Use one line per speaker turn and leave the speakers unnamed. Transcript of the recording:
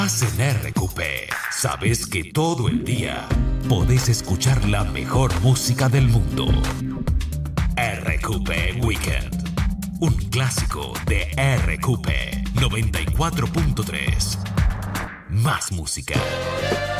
En RQP, sabes que todo el día podés escuchar la mejor música del mundo. RQP Weekend, un clásico de RQP 94.3. Más música.